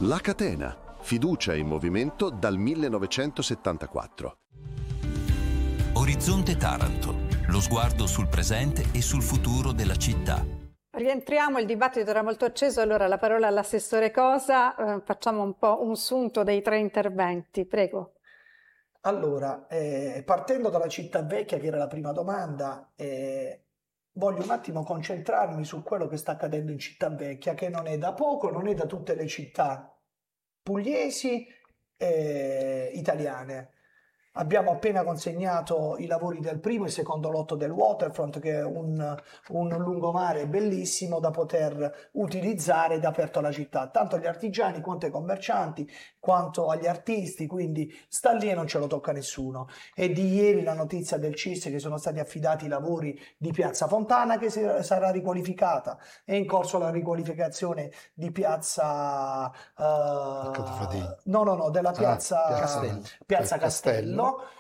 La Catena, fiducia in movimento dal 1974. Orizzonte Taranto, lo sguardo sul presente e sul futuro della città. Rientriamo, il dibattito era molto acceso, allora la parola all'assessore Cosa, facciamo un po' un sunto dei tre interventi, prego. Allora, partendo dalla città vecchia, che era la prima domanda, voglio un attimo concentrarmi su quello che sta accadendo in città vecchia, che non è da poco, non è da tutte le città pugliesi e italiane. Abbiamo appena consegnato i lavori del primo e secondo lotto del Waterfront, che è un lungomare bellissimo da poter utilizzare ed aperto alla città, tanto agli artigiani quanto ai commercianti, quanto agli artisti, quindi sta lì e non ce lo tocca nessuno. E di ieri la notizia del CIS che sono stati affidati i lavori di Piazza Fontana, che sarà riqualificata. È in corso la riqualificazione di Piazza della Piazza Castello.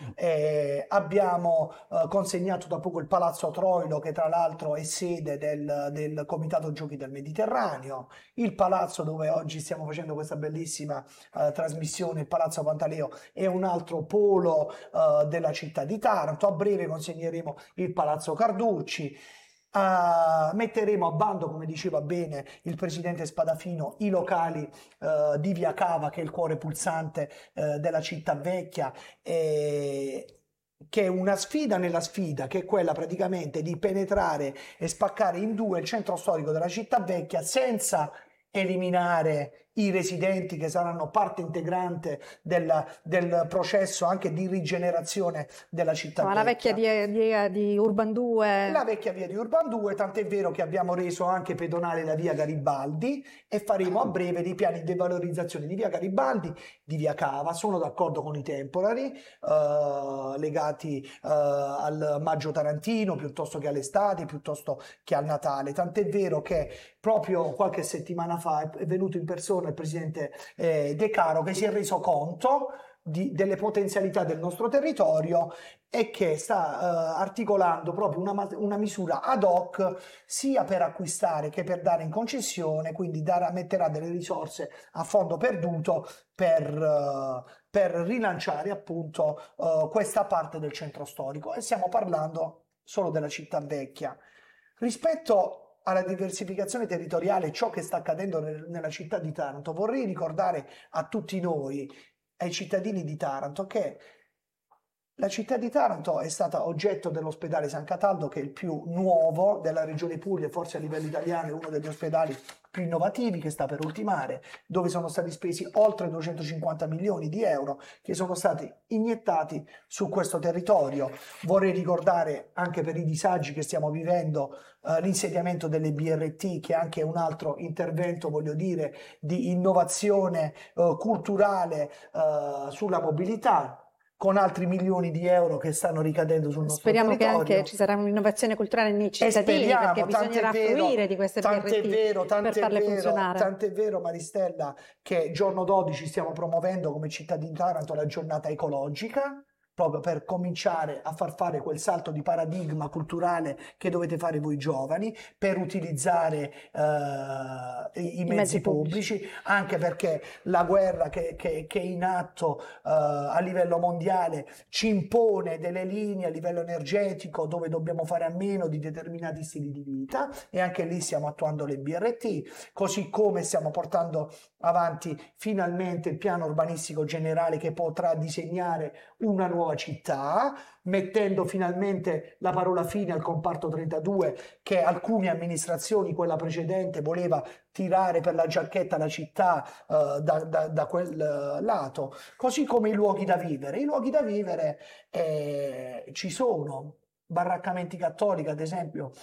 Abbiamo consegnato da poco il Palazzo Troilo, che tra l'altro è sede del Comitato Giochi del Mediterraneo, il palazzo dove oggi stiamo facendo questa bellissima trasmissione, il Palazzo Pantaleo, è un altro polo della città di Taranto. A breve consegneremo il Palazzo Carducci. Metteremo a bando, come diceva bene il presidente Spadafino, i locali di Via Cava, che è il cuore pulsante della città vecchia, che è una sfida nella sfida, che è quella praticamente di penetrare e spaccare in due il centro storico della città vecchia senza eliminare i residenti, che saranno parte integrante del processo anche di rigenerazione della città vecchia. La vecchia via di Urban 2. La vecchia via di Urban 2, tant'è vero che abbiamo reso anche pedonale la via Garibaldi e faremo a breve dei piani di valorizzazione di via Garibaldi, di via Cava. Sono d'accordo con i temporary legati al maggio tarantino, piuttosto che all'estate, piuttosto che al Natale. Tant'è vero che proprio qualche settimana fa è venuto in persona il presidente De Caro, che si è reso conto delle potenzialità del nostro territorio e che sta articolando proprio una misura ad hoc sia per acquistare che per dare in concessione, quindi metterà delle risorse a fondo perduto per rilanciare appunto questa parte del centro storico, e stiamo parlando solo della città vecchia. Rispetto alla diversificazione territoriale, ciò che sta accadendo nella città di Taranto, vorrei ricordare a tutti noi, ai cittadini di Taranto, che la città di Taranto è stata oggetto dell'ospedale San Cataldo, che è il più nuovo della regione Puglia, forse a livello italiano è uno degli ospedali più innovativi, che sta per ultimare, dove sono stati spesi oltre 250 milioni di euro che sono stati iniettati su questo territorio. Vorrei ricordare, anche per i disagi che stiamo vivendo, l'insediamento delle BRT, che è anche un altro intervento, voglio dire, di innovazione culturale sulla mobilità, con altri milioni di euro che stanno ricadendo sul nostro territorio. Speriamo che anche ci sarà un'innovazione culturale nei cittadini, perché bisognerà fruire di queste BRT per farle funzionare. Tant'è vero, Maristella, che giorno 12 stiamo promuovendo come città di Taranto la giornata ecologica, proprio per cominciare a far fare quel salto di paradigma culturale che dovete fare voi giovani, per utilizzare i mezzi pubblici, anche perché la guerra che è in atto a livello mondiale ci impone delle linee a livello energetico dove dobbiamo fare a meno di determinati stili di vita, e anche lì stiamo attuando le BRT, così come stiamo portando avanti finalmente il piano urbanistico generale, che potrà disegnare una nuova città, mettendo finalmente la parola fine al comparto 32 che alcune amministrazioni, quella precedente, voleva tirare per la giacchetta la città da quel lato, così come i luoghi da vivere. I luoghi da vivere ci sono. Baraccamenti cattolici, ad esempio,